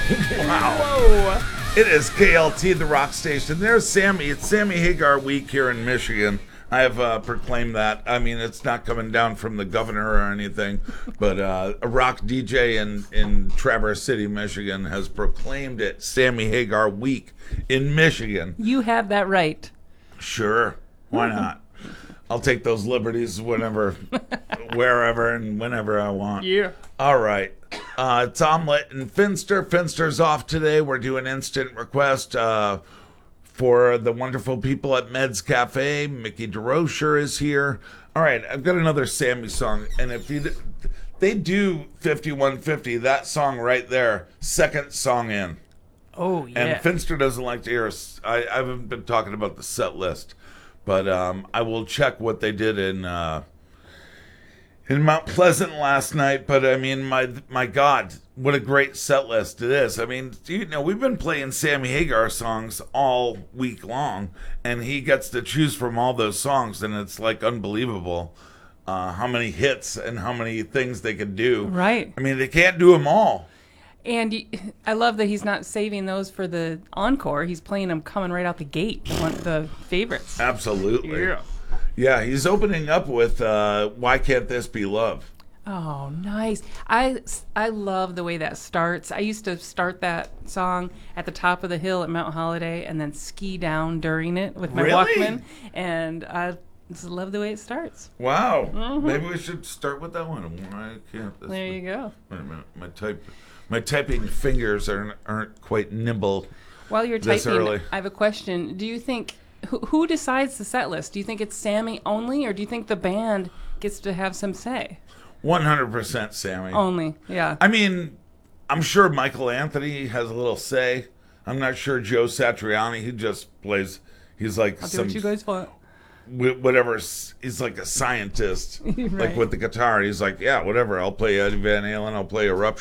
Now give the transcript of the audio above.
Wow. Whoa. It is KLT, the rock station. There's Sammy. It's Sammy Hagar week here in Michigan. I have proclaimed that. I mean, it's not coming down from the governor or anything, but a rock DJ in Traverse City, Michigan has proclaimed it Sammy Hagar week in Michigan. You have that right. Sure. Why not? I'll take those liberties whenever, wherever, and whenever I want. Yeah. All right. It's Omelette and Finster. Finster's off today. We're doing instant request for the wonderful people at Meds Cafe. Mickey DeRocher is here. All right. I've got another Sammy song. And if you... They do 5150, that song right there, second song in. Oh, yeah. And Finster doesn't like to hear us. I haven't been talking about the set list, but I will check what they did in Mount Pleasant last night. But I mean, my God, what a great set list it is. I mean, we've been playing Sammy Hagar songs all week long, and he gets to choose from all those songs, and it's like unbelievable how many hits and how many things they can do. Right. I mean, they can't do them all. And I love that he's not saving those for the encore. He's playing them coming right out the gate. The favorites. Absolutely. Yeah. Yeah, he's opening up with Why Can't This Be Love? Oh, nice. I love the way that starts. I used to start that song at the top of the hill at Mount Holiday and then ski down during it with my Really? Walkman. And I just love the way it starts. Wow. Mm-hmm. Maybe we should start with that one. Why can't this There be... you go. Wait a minute. My typing fingers aren't quite nimble. While you're This typing, early. I have a question. Do you think, who decides the set list? Do you think it's Sammy only, or do you think the band gets to have some say? 100% Sammy. Only, yeah. I mean, I'm sure Michael Anthony has a little say. I'm not sure Joe Satriani. He just plays. He's like I'll do what you guys want. whatever. He's like a scientist, like Right. with the guitar. He's like, yeah, whatever. I'll play Eddie Van Halen. I'll play Eruption.